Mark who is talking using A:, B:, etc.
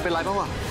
A: เป็นไรบ้างวะ